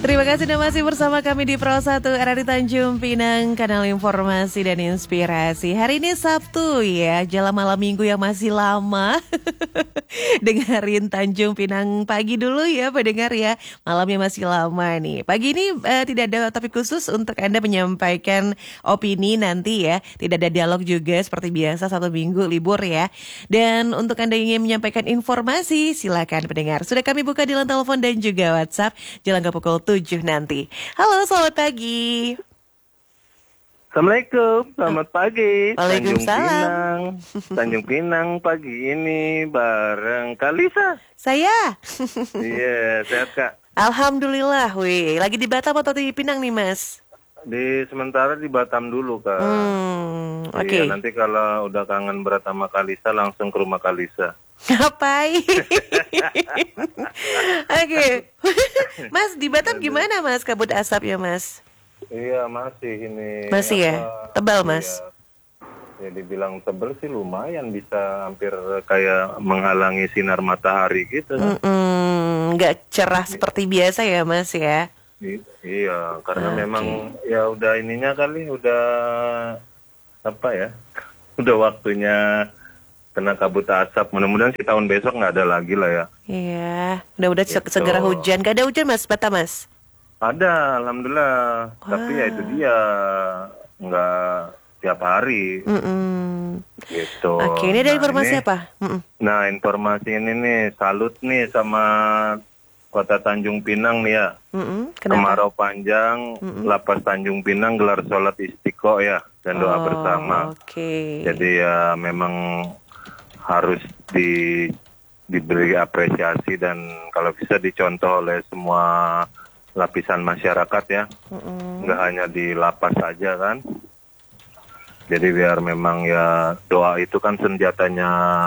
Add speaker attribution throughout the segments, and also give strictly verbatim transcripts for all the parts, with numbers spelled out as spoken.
Speaker 1: Terima kasih sudah masih bersama kami di Pro satu R R I Tanjung Pinang, kanal informasi dan inspirasi. Hari ini Sabtu ya, jelang malam minggu yang masih lama. Dengerin Tanjung Pinang pagi dulu ya pendengar ya, malamnya masih lama nih. Pagi ini eh, tidak ada topik khusus untuk Anda menyampaikan opini nanti ya. Tidak ada dialog juga seperti biasa, satu minggu libur ya. Dan untuk Anda yang ingin menyampaikan informasi, silakan pendengar. Sudah kami buka di line telepon dan juga WhatsApp, jalan ke pukul tujuh nanti. Halo, selamat pagi.
Speaker 2: Assalamualaikum, selamat pagi. Tanjung
Speaker 1: Waalaikumsalam.
Speaker 2: Pinang, Tanjung Pinang pagi ini bareng Kalisa.
Speaker 1: Saya.
Speaker 2: Iya, sehat Kak.
Speaker 1: Alhamdulillah, wih. Lagi di Batam atau di Pinang nih, Mas?
Speaker 2: Di sementara di Batam dulu Kak.
Speaker 1: Hmm, oke.
Speaker 2: Iya, nanti kalau udah kangen berat sama Kalisa langsung ke rumah Kalisa.
Speaker 1: Ngapain? Oke. Mas, di Batam gimana, Mas? Kabut asapnya, Mas?
Speaker 2: Iya, masih ini.
Speaker 1: Masih ya?
Speaker 2: apa,
Speaker 1: Tebal, Mas?
Speaker 2: Iya. Ya dibilang tebel sih lumayan, bisa hampir kayak menghalangi sinar matahari gitu.
Speaker 1: Mm-mm, nggak cerah seperti biasa ya, Mas ya?
Speaker 2: I- iya, karena
Speaker 1: Oke.
Speaker 2: memang ya udah ininya kali, udah apa ya, udah waktunya kena kabut asap. Mudah-mudahan si tahun besok nggak ada lagi lah ya.
Speaker 1: Iya, udah-udah
Speaker 2: Gitu.
Speaker 1: segera hujan. Gak ada hujan, Mas, Batam, Mas?
Speaker 2: Ada, alhamdulillah. Tapi ya itu dia nggak tiap hari
Speaker 1: Mm-mm.
Speaker 2: gitu.
Speaker 1: Oke, ini ada
Speaker 2: Nah,
Speaker 1: informasi
Speaker 2: ini-
Speaker 1: apa? Mm-mm.
Speaker 2: Nah, informasi ini nih, salut nih sama Kota Tanjung Pinang nih ya.
Speaker 1: Mm-mm. Kenapa?
Speaker 2: Kemarau panjang, Lapas Tanjung Pinang gelar sholat istiqo ya, dan doa
Speaker 1: Oh,
Speaker 2: bersama.
Speaker 1: Oke.
Speaker 2: Jadi ya memang harus di diberi apresiasi dan kalau bisa dicontoh oleh semua lapisan masyarakat ya,
Speaker 1: Mm-mm.
Speaker 2: nggak hanya di lapas saja kan. Jadi biar memang ya doa itu kan senjatanya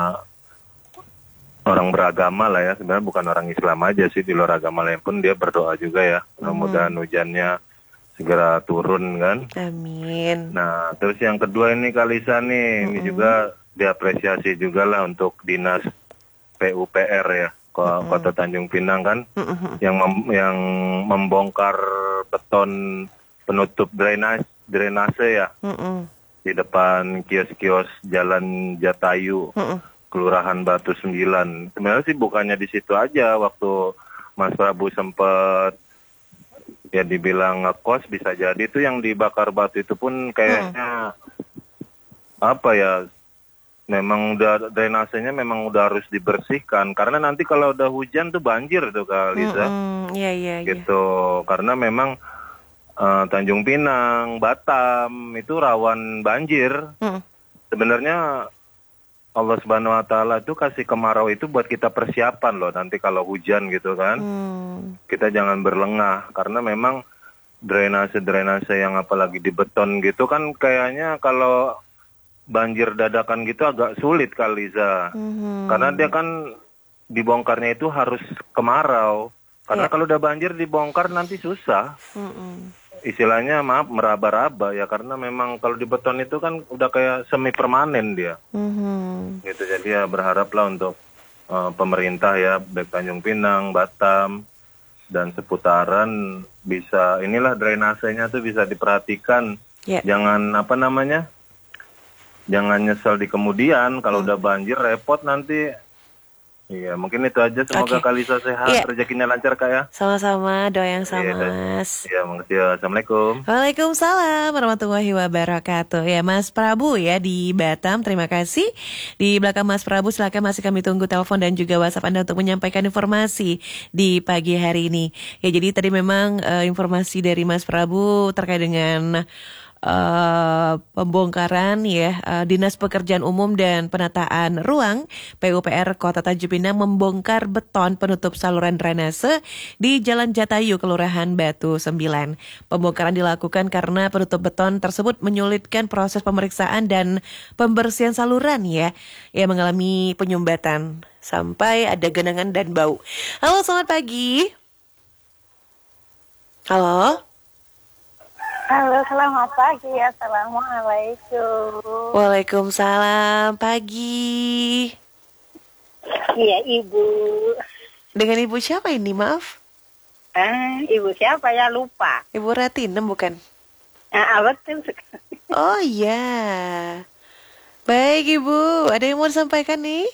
Speaker 2: orang beragama lah ya, sebenarnya bukan orang Islam aja sih, di luar agama lain pun dia berdoa juga ya. Mudah-mudahan hujannya segera turun kan.
Speaker 1: Amin.
Speaker 2: Nah, terus yang kedua ini Kalisa nih, ini juga diapresiasi juga lah untuk dinas P U P R ya, Ko- Kota Tanjung Pinang kan,
Speaker 1: Mm-mm.
Speaker 2: yang mem- yang membongkar beton penutup drainase drainase ya
Speaker 1: Mm-mm.
Speaker 2: di depan kios-kios Jalan Jatayu,
Speaker 1: Mm-mm.
Speaker 2: Kelurahan Batu Sembilan. Sebenarnya sih bukannya di situ aja, waktu Mas Prabu sempat ya dibilang ngekos, bisa jadi itu yang dibakar batu itu pun kayaknya apa ya, memang udah drainasenya memang udah harus dibersihkan karena nanti kalau udah hujan tuh banjir tuh Kak Liza.
Speaker 1: Mm-mm. Iya, iya, iya.
Speaker 2: Gitu, karena memang eh, Tanjung Pinang, Batam itu rawan banjir.
Speaker 1: Mm.
Speaker 2: Sebenarnya Allah Subhanahu Wa Taala itu kasih kemarau itu buat kita persiapan loh, nanti kalau hujan gitu kan.
Speaker 1: Mm.
Speaker 2: Kita jangan berlengah karena memang drainase-drainase yang apalagi di beton gitu kan kayaknya kalau banjir dadakan gitu agak sulit kali Za.
Speaker 1: Mhm.
Speaker 2: Karena dia kan dibongkarnya itu harus kemarau. Karena
Speaker 1: Iya.
Speaker 2: kalau udah banjir dibongkar nanti susah.
Speaker 1: Mm-mm.
Speaker 2: Istilahnya maaf meraba-raba ya, karena memang kalau di beton itu kan udah kayak semi permanen dia.
Speaker 1: Mhm.
Speaker 2: Gitu, jadi ya berharaplah untuk uh, pemerintah ya, baik Tanjung Pinang, Batam dan seputaran bisa inilah drainasenya tuh bisa diperhatikan.
Speaker 1: Ya.
Speaker 2: Jangan apa namanya? Jangan nyesel di kemudian kalau udah banjir repot nanti. Iya, mungkin itu aja. Semoga
Speaker 1: Oke.
Speaker 2: Kalisa sehat,
Speaker 1: Iya.
Speaker 2: rezekinya lancar Kak ya.
Speaker 1: Sama-sama, doa yang sama,
Speaker 2: Iya, dan-
Speaker 1: Mas.
Speaker 2: Iya, makasih ya. Assalamualaikum.
Speaker 1: Waalaikumsalam warahmatullahi wabarakatuh. Ya, Mas Prabu ya di Batam, terima kasih. Di belakang Mas Prabu silakan masih kami tunggu telepon dan juga WhatsApp Anda untuk menyampaikan informasi di pagi hari ini. Ya, jadi tadi memang eh, informasi dari Mas Prabu terkait dengan Uh, pembongkaran ya uh, Dinas Pekerjaan Umum dan Penataan Ruang P U P R Kota Tanjung Pinang membongkar beton penutup saluran drainase di Jalan Jatayu, Kelurahan Batu Sembilan. Pembongkaran dilakukan karena penutup beton tersebut menyulitkan proses pemeriksaan dan pembersihan saluran ya, yang mengalami penyumbatan sampai ada genangan dan bau. Halo, selamat pagi. Halo.
Speaker 3: Halo, selamat pagi. Assalamualaikum.
Speaker 1: Waalaikumsalam, pagi.
Speaker 3: Iya, Ibu.
Speaker 1: Dengan Ibu siapa ini, maaf?
Speaker 3: Eh, ibu siapa ya, lupa.
Speaker 1: Ibu Ratinem bukan?
Speaker 3: Ah, betul.
Speaker 1: Oh iya. Baik Ibu, ada yang mau disampaikan nih?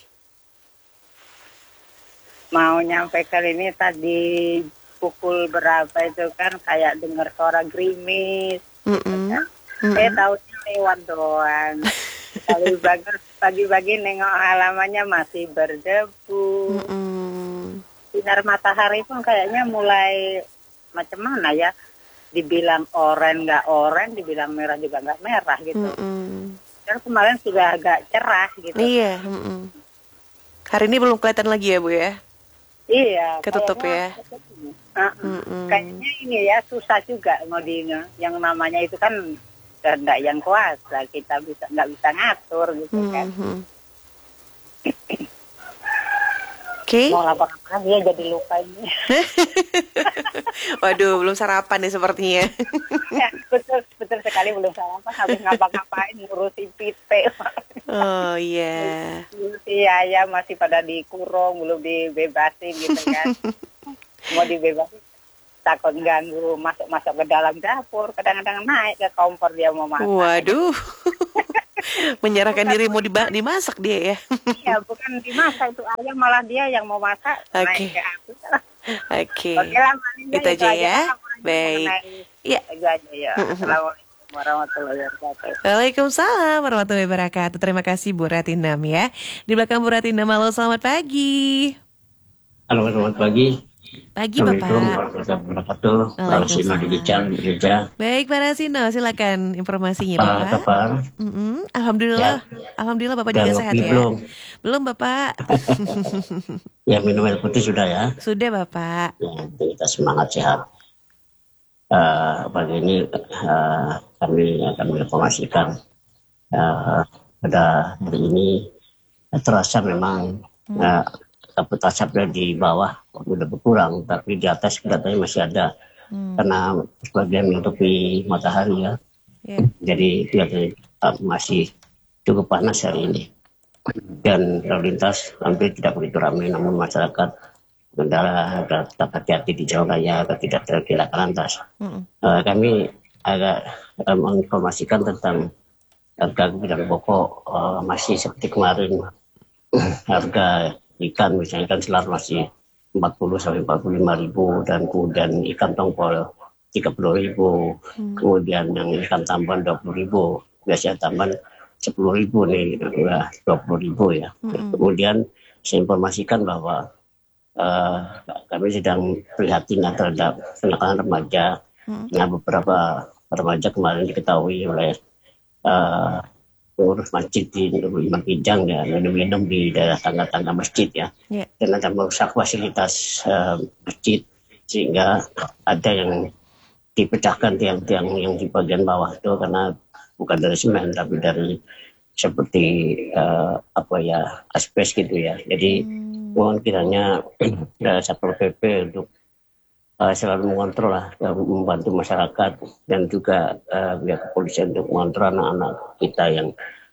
Speaker 3: Mau nyampe ke ini tadi pukul berapa itu kan kayak dengar suara gerimis.
Speaker 1: Mm-mm.
Speaker 3: Kan?
Speaker 1: Mm-mm.
Speaker 3: Saya tahunya lewat doang. Pagi-pagi, pagi-pagi nengok halamannya masih berdebu.
Speaker 1: Mm-mm.
Speaker 3: Sinar matahari pun kayaknya mulai macam mana ya? Dibilang oranye nggak oranye, dibilang merah juga nggak merah gitu.
Speaker 1: Mm-mm.
Speaker 3: Karena kemarin sudah agak cerah gitu.
Speaker 1: Iya. Mm-mm. Hari ini belum kelihatan lagi ya Bu ya?
Speaker 3: Iya.
Speaker 1: Ketutup
Speaker 3: kayaknya,
Speaker 1: ya?
Speaker 3: uh,
Speaker 1: Mm-mm.
Speaker 3: Kayaknya ini ya susah juga ngodinya. Yang namanya itu kan kehendak yang kuasa, kita bisa nggak bisa ngatur gitu kan.
Speaker 1: Mm-hmm. Oke.
Speaker 3: Mau lapar-lapar dia jadi lupa ini.
Speaker 1: Waduh, belum sarapan nih sepertinya.
Speaker 3: Ya, betul betul sekali belum sarapan, habis ngapa-ngapain ngurusin pite.
Speaker 1: Oh iya.
Speaker 3: Si ayam masih pada dikurung, belum dibebasin gitu kan. Mau dibebasin takut ganggu masuk-masuk ke dalam dapur, kadang-kadang naik ke kompor dia mau masak.
Speaker 1: Waduh. Menyerahkan diri mau diba- dimasak dia ya.
Speaker 3: Iya, bukan dimasak itu ayam, malah dia yang mau masak.
Speaker 1: Oke.
Speaker 3: Naik ke atas.
Speaker 1: Oke.
Speaker 3: Oke lah, Malinda,
Speaker 1: Itu aja ya.
Speaker 3: Mengenai-
Speaker 1: Baik. Iya.
Speaker 3: Itu aja ya. Assalamualaikum warahmatullahi wabarakatuh.
Speaker 1: Waalaikumsalam warahmatullahi wabarakatuh. Terima kasih Bu Ratinem ya. Di belakang Bu Ratinem, halo selamat pagi.
Speaker 4: Halo, selamat pagi.
Speaker 1: Pagi
Speaker 4: Assalamualaikum
Speaker 1: Bapak.
Speaker 4: warahmatullahi wabarakatuh. Para
Speaker 1: Waalaikumsalam.
Speaker 4: Sino di Gereja, gereja.
Speaker 1: Baik Pak Rasino, silakan informasinya
Speaker 4: Pak
Speaker 1: Bapak.
Speaker 4: kabar?
Speaker 1: Mm-mm. Alhamdulillah. Alhamdulillah Bapak
Speaker 4: Udah
Speaker 1: juga
Speaker 4: ngopi
Speaker 1: sehat ya.
Speaker 4: belum?
Speaker 1: Belum Bapak.
Speaker 4: Ya, minum air putih sudah ya.
Speaker 1: Sudah Bapak.
Speaker 4: Ya, kita semangat sehat. Uh, pagi ini uh, kami akan menginformasikan uh, pada hari ini uh, terasa memang uh, kabut asapnya di bawah sudah berkurang, tapi di atas kelihatannya masih ada
Speaker 1: Hmm.
Speaker 4: karena sebagian menutupi matahari ya.
Speaker 1: Ya.
Speaker 4: Jadi kelihatannya uh, masih cukup panas hari ini. Dan lalu lintas hampir tidak begitu ramai, namun masyarakat pengendara agar tetap hati-hati di jalan raya agar tidak tergila lantas.
Speaker 1: Mm-mm.
Speaker 4: Uh, kami agak uh, menginformasikan tentang harga kebutuhan pokok uh, masih seperti kemarin. Harga ikan misalnya ikan selar masih empat puluh sampai empat puluh lima ribu, dan kemudian ikan tongkol tiga puluh ribu, hmm. kemudian yang ikan tamban dua puluh ribu, biasanya tamban sepuluh ribu nih, udah dua puluh ribu ya. Hmm. Kemudian saya informasikan bahwa uh, kami sedang prihatin terhadap kenakalan remaja. Hmm. Nah, beberapa remaja kemarin diketahui oleh uh, pengurus masjid di Imam Kijang ya, minum-minum di daerah tangga-tangga masjid ya, yeah. Dan ada merusak fasilitas uh, masjid sehingga ada yang dipecahkan tiang-tiang yang di bagian bawah itu karena bukan dari semen tapi dari seperti uh, apa ya asbes gitu ya. Jadi hmm. mohon kiranya dari Satpol P P untuk uh, selalu mengontrol lah, membantu masyarakat dan juga uh, pihak kepolisian untuk mengontrol anak-anak kita yang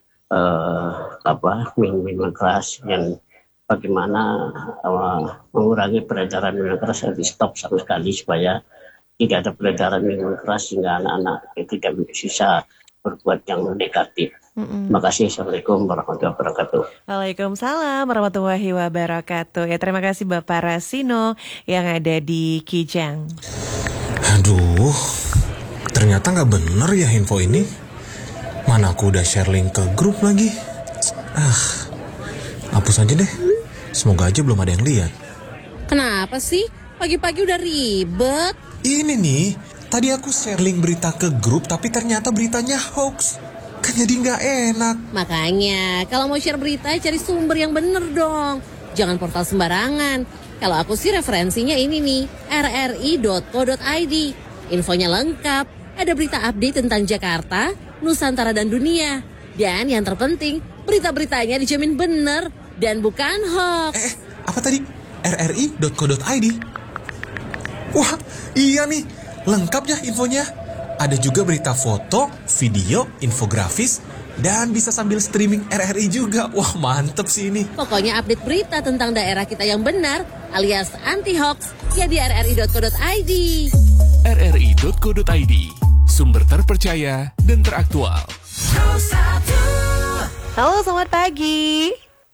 Speaker 4: uh, apa minum-minum keras, dan bagaimana uh, mengurangi peredaran minuman keras harus di stop sama sekali supaya tidak ada peredaran minuman keras sehingga anak-anak itu tidak bisa berbuat yang negatif. Mm-mm. Terima kasih. Assalamualaikum warahmatullahi wabarakatuh.
Speaker 1: Waalaikumsalam warahmatullahi wabarakatuh. Ya, terima kasih Bapak Rasino yang ada di Kijang.
Speaker 5: Aduh, ternyata nggak bener ya info ini. Mana aku udah share link ke grup lagi. Ah, hapus aja deh. Semoga aja belum ada yang lihat.
Speaker 6: Kenapa sih? Pagi-pagi udah ribet.
Speaker 5: Ini nih, tadi aku share link berita ke grup tapi ternyata beritanya hoax. Kan jadi nggak enak.
Speaker 6: Makanya, kalau mau share berita cari sumber yang bener dong. Jangan portal sembarangan. Kalau aku sih referensinya ini nih, r r i dot co dot i d. Infonya lengkap, ada berita update tentang Jakarta, Nusantara dan dunia. Dan yang terpenting, berita-beritanya dijamin bener dan bukan hoax.
Speaker 5: Eh, apa tadi? r r i dot co dot i d. Wah, iya nih, lengkap ya infonya. Ada juga berita foto, video, infografis, Dan bisa sambil streaming R R I juga. Wah, mantep sih ini.
Speaker 6: Pokoknya update berita tentang daerah kita yang benar alias anti-hoax ya di r r i dot co dot i d.
Speaker 7: r r i dot co dot i d, sumber terpercaya dan teraktual.
Speaker 1: Halo, selamat pagi.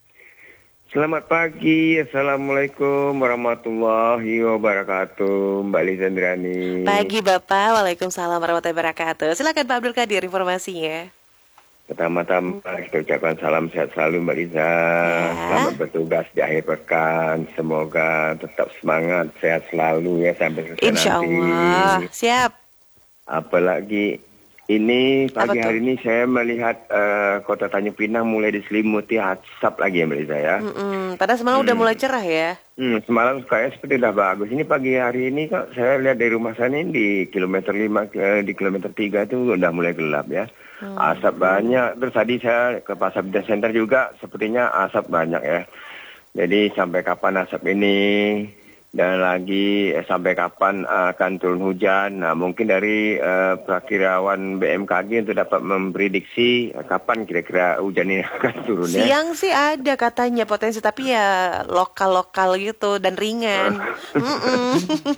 Speaker 8: Selamat pagi, Assalamualaikum warahmatullahi wabarakatuh, Mbak Liza Indrani.
Speaker 1: Pagi Bapak, Waalaikumsalam warahmatullahi wabarakatuh. Silakan Pak Abdul Qadir informasinya.
Speaker 8: Pertama-tama kita ucapkan salam sehat selalu Mbak Liza.
Speaker 1: Ya.
Speaker 8: Selamat bertugas di akhir pekan. Semoga tetap semangat, sehat selalu ya sampai selesai nanti.
Speaker 1: Insya Allah, siap.
Speaker 8: Apalagi ini pagi hari ini saya melihat uh, kota Tanjung Pinang mulai diselimuti asap lagi ya Mbak Liza ya.
Speaker 1: Mm-mm. Padahal semalam
Speaker 8: Hmm.
Speaker 1: udah mulai cerah ya.
Speaker 8: Hmm, semalam kayaknya seperti udah bagus. Ini pagi hari ini kok saya lihat dari rumah saya ini di kilometer lima, eh, di kilometer tiga itu udah mulai gelap ya.
Speaker 1: Hmm.
Speaker 8: Asap banyak. Terus tadi saya ke Pasar Bida Center juga sepertinya asap banyak ya. Jadi sampai kapan asap ini? Dan lagi eh, sampai kapan uh, akan turun hujan. Nah, mungkin dari uh, perakirawan B M K G untuk dapat memprediksi uh, kapan kira-kira hujan ini akan turun ya.
Speaker 1: Siang sih ada katanya potensi, tapi ya lokal-lokal gitu dan ringan. Mm-mm.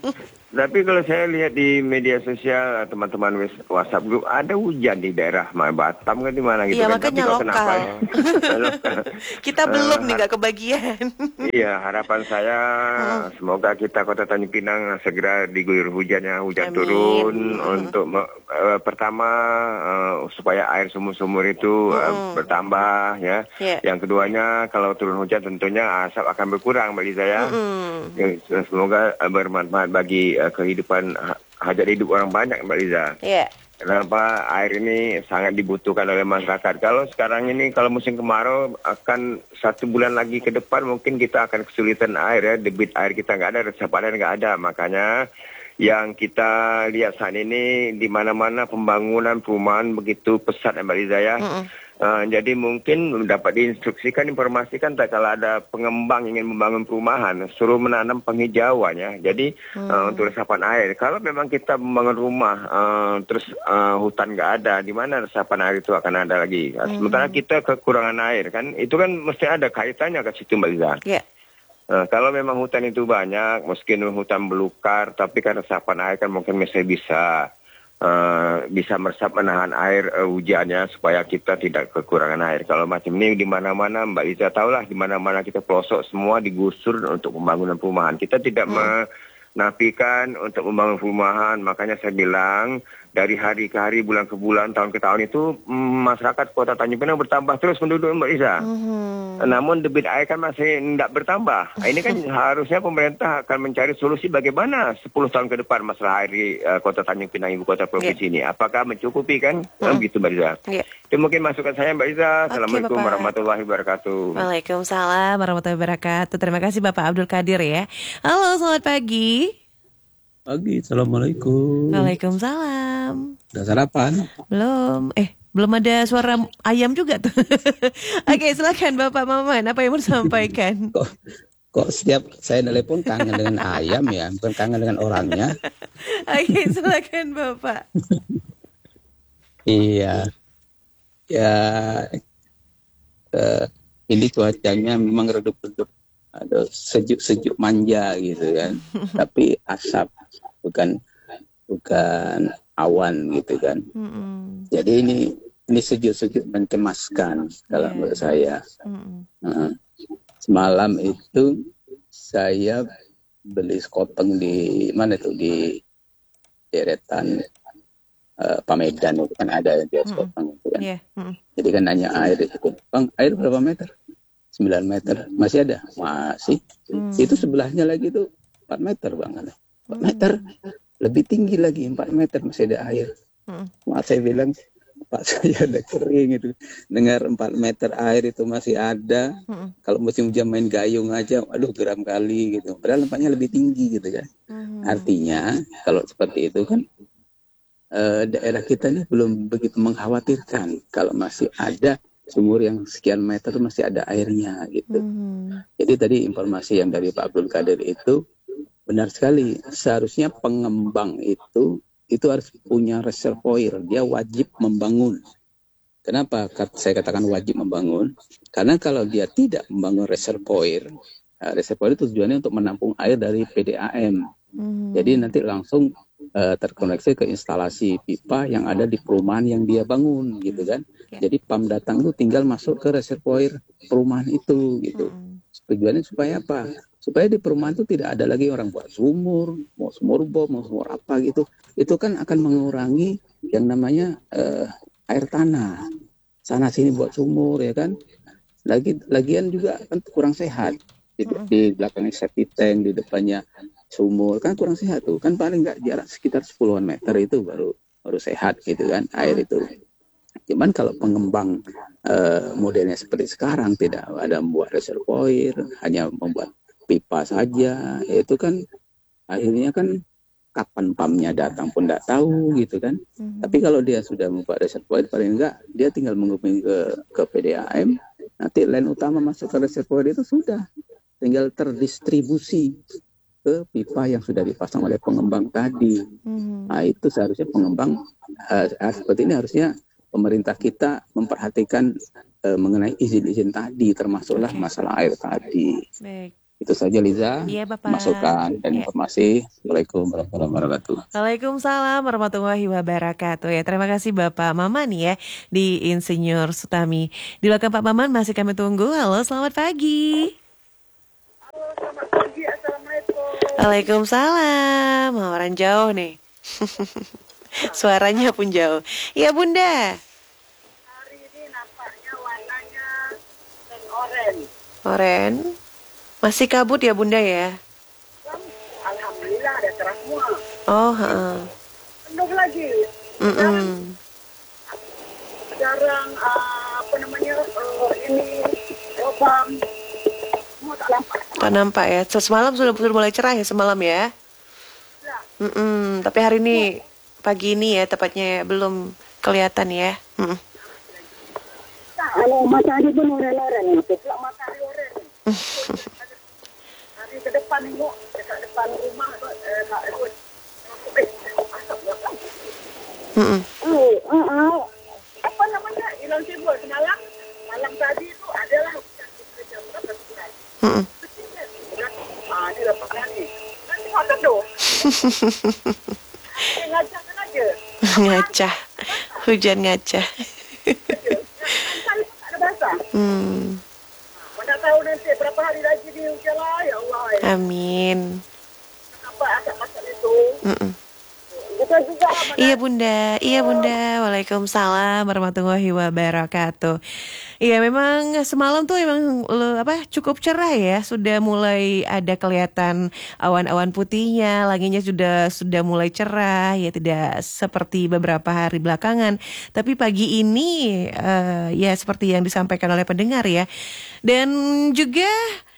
Speaker 8: Tapi kalau saya lihat di media sosial teman-teman WhatsApp group ada hujan di daerah Batam kan di mana gitu
Speaker 1: Iya,
Speaker 8: kan.
Speaker 1: makanya
Speaker 8: Tapi kok
Speaker 1: lokal.
Speaker 8: kenapa ya? Lokal.
Speaker 1: Kita belum nih nggak kebagian.
Speaker 8: Iya, harapan saya semoga kita Kota Tanjung Pinang segera diguyur hujannya, hujan
Speaker 1: Amin.
Speaker 8: turun
Speaker 1: Mm.
Speaker 8: untuk me- eh, pertama eh, supaya air sumur-sumur itu eh,
Speaker 1: Mm.
Speaker 8: bertambah ya.
Speaker 1: Yeah.
Speaker 8: Yang keduanya kalau turun hujan tentunya asap akan berkurang bagi saya.
Speaker 1: Mm.
Speaker 8: Ya, semoga eh, bermanfaat bagi eh, kehidupan ha- hajat hidup orang banyak Mbak Liza.
Speaker 1: Iya.
Speaker 8: Kenapa air ini sangat dibutuhkan oleh masyarakat. Kalau sekarang ini kalau musim kemarau akan satu bulan lagi ke depan mungkin kita akan kesulitan air ya. Debit air kita nggak ada, resapan air nggak ada. Makanya yang kita lihat saat ini di mana-mana pembangunan perumahan begitu pesat Mbak Liza ya.
Speaker 1: Mm-mm.
Speaker 8: Uh, jadi mungkin dapat diinstruksikan, informasikan tak kalau ada pengembang ingin membangun perumahan, suruh menanam penghijauan ya. Jadi uh, untuk resapan air. Kalau memang kita membangun rumah, uh, terus uh, hutan nggak ada, di mana resapan air itu akan ada lagi. Uh, Sementara kita kekurangan air kan, itu kan mesti ada kaitannya ke situ Mbak Liza.
Speaker 1: Iya.
Speaker 8: Uh, kalau memang hutan itu banyak, meskipun hutan belukar, tapi kan resapan air kan mungkin masih bisa. Uh, bisa meresap menahan air uh, hujannya supaya kita tidak kekurangan air. Kalau macam ini di mana-mana Mbak Liza tahulah di mana-mana kita pelosok semua digusur untuk pembangunan perumahan. Kita tidak hmm. menafikan untuk membangun perumahan. Makanya saya bilang dari hari ke hari, bulan ke bulan, tahun ke tahun itu mm, masyarakat Kota Tanjung Pinang bertambah terus penduduk Mbak Liza. Hmm. Namun debit air kan masih tidak bertambah. Ini kan harusnya pemerintah akan mencari solusi bagaimana sepuluh tahun ke depan masalah air di uh, Kota Tanjung Pinang, ibu kota provinsi yeah. ini. Apakah mencukupi kan? Hmm. Begitu Mbak Liza. Yeah. Itu mungkin masukan saya Mbak Liza.
Speaker 1: Okay,
Speaker 8: Assalamualaikum
Speaker 1: Bapak.
Speaker 8: warahmatullahi wabarakatuh.
Speaker 1: Waalaikumsalam warahmatullahi wabarakatuh. Terima kasih Bapak Abdul Qadir ya. Halo, selamat pagi.
Speaker 9: Pagi, Assalamualaikum.
Speaker 1: Waalaikumsalam.
Speaker 9: Udah sarapan?
Speaker 1: Belum. Eh, belum ada suara ayam juga tuh. Oke, silakan Bapak Maman. Apa yang mau disampaikan?
Speaker 9: Kok, kok setiap saya telepon kangen dengan ayam ya, bukan kangen dengan orangnya.
Speaker 1: Oke, silakan Bapak.
Speaker 9: Iya. Ya, eh, ini cuacanya memang redup-redup. Ada sejuk-sejuk manja gitu kan. Tapi asap, bukan bukan awan gitu kan. Mm-mm. Jadi ini ini sejuk-sejuk mencemaskan kalau yeah. menurut saya. Uh, semalam itu saya beli sekoteng di mana itu di deretan uh, Pamedan itu kan ada di sekoteng itu kan. Yeah. Jadi kan nanya air itu, Bang, air berapa meter? sembilan meter. Masih ada? Masih. Hmm. Itu sebelahnya lagi itu empat meter Bang. empat meter. Lebih tinggi lagi empat meter masih ada air. Hmm. Mas saya bilang, Pak saya ada kering itu. Dengar empat meter air itu masih ada. Hmm. Kalau musim hujan main gayung aja, aduh geram kali gitu. Padahal tempatnya lebih tinggi gitu kan. Hmm. Artinya kalau seperti itu kan eh, daerah kita ini belum begitu mengkhawatirkan kalau masih ada sumur yang sekian meter masih ada airnya gitu. Hmm. Jadi tadi informasi yang dari Pak Abdul Qadir itu benar sekali. Seharusnya pengembang itu itu harus punya reservoir. Dia wajib membangun Kenapa saya katakan wajib membangun? Karena kalau dia tidak membangun reservoir, uh, reservoir itu tujuannya untuk menampung air dari P D A M. Hmm. Jadi nanti langsung uh, terkoneksi ke instalasi pipa yang ada di perumahan yang dia bangun, gitu kan? Yeah. Jadi pump datang itu tinggal masuk ke reservoir perumahan itu, gitu. Hmm. Tujuannya supaya apa? Supaya di perumahan itu tidak ada lagi orang buat sumur, mau sumur bom, mau sumur apa gitu. Itu kan akan mengurangi yang namanya uh, air tanah. Sana sini buat sumur, ya kan. Lagi lagian juga kan kurang sehat. Di, di belakangnya septic tank, di depannya sumur, kan kurang sehat tuh. Kan paling nggak jarak sekitar sepuluhan meter itu baru baru sehat gitu kan air itu. Cuman kalau pengembang uh, modelnya seperti sekarang tidak ada membuat reservoir, hanya membuat pipa saja, itu kan akhirnya kan kapan pumpnya datang pun tidak tahu gitu kan. Mm-hmm. Tapi kalau dia sudah membuat reservoir, paling enggak dia tinggal menghubungi ke ke P D A M, nanti line utama masuk ke reservoir itu sudah tinggal terdistribusi ke pipa yang sudah dipasang oleh pengembang tadi. Mm-hmm. Nah itu seharusnya pengembang uh, seperti ini harusnya pemerintah kita memperhatikan uh, mengenai izin-izin tadi, termasuklah okay. masalah air tadi. Baik. Itu saja Liza,
Speaker 1: iya, Bapak.
Speaker 9: Masukan dan ya. Informasi. Assalamualaikum warahmatullahi wabarakatuh.
Speaker 1: Waalaikumsalam warahmatullahi wabarakatuh. Ya, terima kasih Bapak Maman ya di Insinyur Sutami. Di belakang Pak Maman masih kami tunggu. Halo, selamat pagi.
Speaker 10: Halo, selamat pagi. Assalamualaikum.
Speaker 1: Waalaikumsalam. Orang jauh nih. Suaranya pun jauh. Iya Bunda.
Speaker 10: Hari ini nampaknya warnanya dan oranye.
Speaker 1: Oranye. Masih kabut ya Bunda ya?
Speaker 10: Alhamdulillah ada cerah semua.
Speaker 1: Oh, heeh.
Speaker 10: Penuh lagi.
Speaker 1: Mm-mm.
Speaker 10: Jarang uh, apa namanya uh, ini lubang. Semua tak nampak.
Speaker 1: Tak nampak ya. Semalam sudah sudah mulai cerah ya semalam ya?
Speaker 10: Ya.
Speaker 1: Mm-mm. Tapi hari ini pagi ini ya tepatnya belum kelihatan ya. Mm-mm.
Speaker 10: Kalau matahari pun oren-oren, pula matahari oren. Hari ke depan tengok dekat depan rumah eh nak ikut eh asap apa?
Speaker 1: Hmm.
Speaker 10: Oh, uh, uh, apa namanya? Hilang sibuk semalam. Malam tadi itu adalah hujan jam berapa sebenarnya?
Speaker 1: Hmm.
Speaker 10: Ah, dia dapat ni. Nanti makan tu. Ngacah kan aja.
Speaker 1: Ngacah. Hujan ngacah. Hmm.
Speaker 10: Mana tahu nanti berapa hari lagi di hujan lah, ya Allah. Ya.
Speaker 1: Amin.
Speaker 10: Kenapa asap-asap itu?
Speaker 1: Mm-mm.
Speaker 10: Betul juga.
Speaker 1: Iya Bunda, iya Bunda. Waalaikumsalam warahmatullahi wabarakatuh. Iya memang semalam tuh emang apa cukup cerah ya, sudah mulai ada kelihatan awan-awan putihnya, langitnya sudah sudah mulai cerah ya, tidak seperti beberapa hari belakangan. Tapi pagi ini uh, ya seperti yang disampaikan oleh pendengar ya, dan juga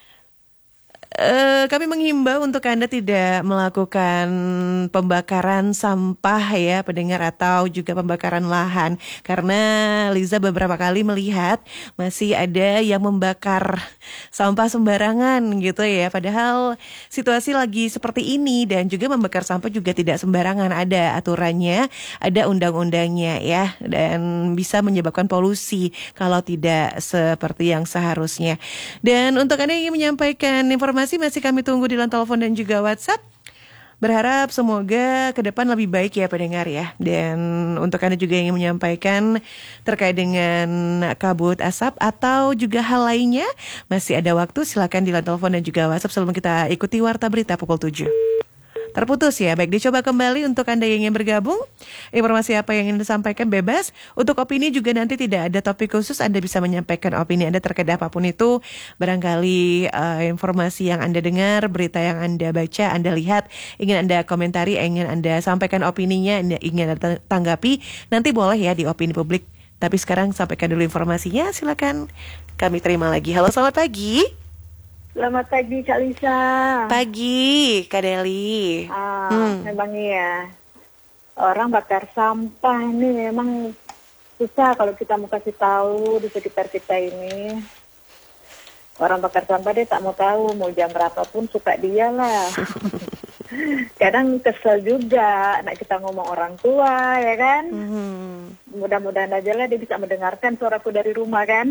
Speaker 1: Uh, kami menghimbau untuk Anda tidak melakukan pembakaran sampah ya pendengar, atau juga pembakaran lahan, karena Liza beberapa kali melihat masih ada yang membakar sampah sembarangan gitu ya, padahal situasi lagi seperti ini, dan juga membakar sampah juga tidak sembarangan, ada aturannya, ada undang-undangnya ya, dan bisa menyebabkan polusi kalau tidak seperti yang seharusnya. Dan untuk Anda yang ingin menyampaikan informasi masih kami tunggu di line telepon dan juga WhatsApp. Berharap semoga ke depan lebih baik ya pendengar ya. Dan untuk Anda juga yang ingin menyampaikan terkait dengan kabut asap atau juga hal lainnya, masih ada waktu, silakan di line telepon dan juga WhatsApp sebelum kita ikuti Warta Berita pukul tujuh. Terputus ya, baik dicoba kembali untuk Anda yang ingin bergabung. Informasi apa yang ingin disampaikan bebas. Untuk opini juga nanti tidak ada topik khusus, Anda bisa menyampaikan opini Anda terkait apapun itu. Barangkali uh, informasi yang Anda dengar, berita yang Anda baca, Anda lihat, ingin Anda komentari, ingin Anda sampaikan opininya, Anda ingin Anda tanggapi, nanti boleh ya di opini publik. Tapi sekarang sampaikan dulu informasinya, silakan kami terima lagi. Halo, selamat pagi.
Speaker 10: Selamat pagi Kak Lisa.
Speaker 1: Pagi Kak Deli.
Speaker 10: Ah,
Speaker 1: hmm.
Speaker 10: Memang iya. Orang bakar sampah ini memang susah kalau kita mau kasih tahu di sekitar kita ini. Orang bakar sampah dia tak mau tahu, mau jam berapa pun suka dia lah. Kadang kesel juga anak kita ngomong orang tua, ya kan?
Speaker 1: Mhm.
Speaker 10: Mudah-mudahan aja lah dia bisa mendengarkan suaraku dari rumah kan.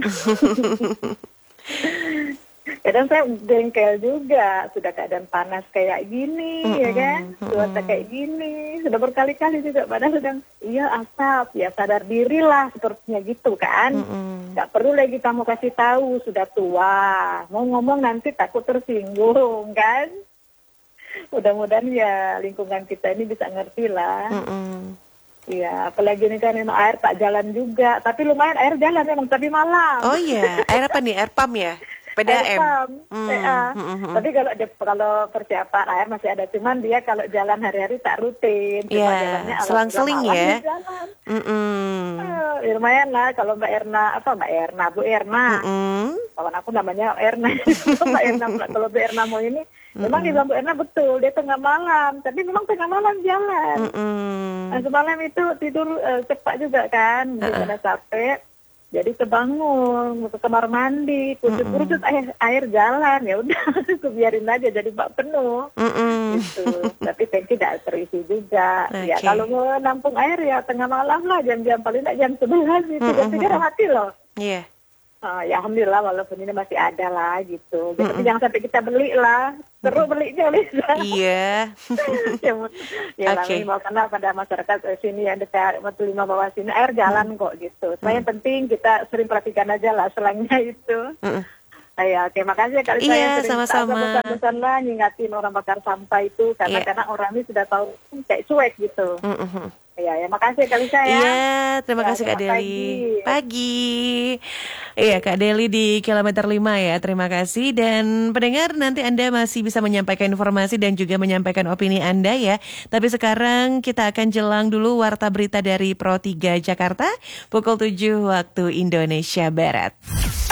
Speaker 10: Kadang saya jengkel juga, sudah keadaan panas kayak gini,
Speaker 1: Mm-mm,
Speaker 10: ya kan? Cuaca kayak gini, sudah berkali-kali juga, padahal sedang, iya asap, ya sadar diri lah, sepertinya gitu kan.
Speaker 1: Mm-mm.
Speaker 10: Nggak perlu lagi kamu kasih tahu, sudah tua, mau ngomong nanti takut tersinggung, kan? Mudah-mudahan ya lingkungan kita ini bisa ngerti lah.
Speaker 1: Mm-mm.
Speaker 10: Iya, apalagi ini kan memang air tak jalan juga, tapi lumayan air jalan memang, tapi malam.
Speaker 1: Oh iya, air apa nih? Air pump ya? P D A M?
Speaker 10: Air pump,
Speaker 1: Hmm,
Speaker 10: P A.
Speaker 1: hmm, hmm.
Speaker 10: Tapi kalau dia- kalau persiapan air masih ada, cuman dia kalau jalan hari-hari tak rutin. Cuma
Speaker 1: Iya,
Speaker 10: jalannya
Speaker 1: selang-seling
Speaker 10: alhamdulillah
Speaker 1: ya.
Speaker 10: malam dia jalan.
Speaker 1: Mm-mm.
Speaker 10: Eh, ya lumayan lah kalau Mbak Erna, apa Mbak Erna, Bu Erna.
Speaker 1: Mm-mm.
Speaker 10: Kawan aku namanya Erna. Mbak Erna, kalau Bu Erna mau ini, memang di Bu Erna betul, dia tengah malam. Tapi memang tengah malam jalan.
Speaker 1: Mm-mm.
Speaker 10: Nah, semalam itu tidur eh, cepat juga kan, karena capek. Jadi kebangun, mau ke kamar mandi, kurcut-kurcut air, air jalan, ya udah, aku biarin aja jadi bak penuh.
Speaker 1: Mm-mm.
Speaker 10: Gitu. Tapi tangki tidak terisi juga. Ya
Speaker 1: Oke.
Speaker 10: kalau mau nampung air ya tengah malam lah, jam-jam paling tidak jam sebelas gitu. Jam tiga udah mati loh.
Speaker 1: Iya.
Speaker 10: Ah, ya alhamdulillah walaupun ini masih ada lah gitu. Tapi jangan sampai kita beli lah. Terus belinya Lisa.
Speaker 1: Iya.
Speaker 10: ya ya
Speaker 1: Oke.
Speaker 10: okay. Mau kenal pada masyarakat eh, sini yang dekat Batu Lima bawah sini air jalan kok gitu. Supaya yang penting kita sering perhatikan aja lah selangnya itu.
Speaker 1: Mm-mm.
Speaker 10: Ya, terima kasih kali
Speaker 1: Iya,
Speaker 10: saya sering
Speaker 1: sama-sama.
Speaker 10: pesan-pesan lah ngingatin orang bakar sampah itu karena
Speaker 1: Iya.
Speaker 10: karena orang ini sudah tahu kayak cuek gitu.
Speaker 1: Mm-mm.
Speaker 10: Ya, ya makasih kali saya.
Speaker 1: Iya, terima
Speaker 10: Ya,
Speaker 1: kasih Kak
Speaker 10: selamat
Speaker 1: Deli.
Speaker 10: pagi.
Speaker 1: Pagi. Iya, Kak Deli di kilometer lima ya. Terima kasih. Dan pendengar, nanti Anda masih bisa menyampaikan informasi dan juga menyampaikan opini Anda ya. Tapi sekarang kita akan jelang dulu warta berita dari Pro tiga Jakarta pukul tujuh waktu Indonesia Barat.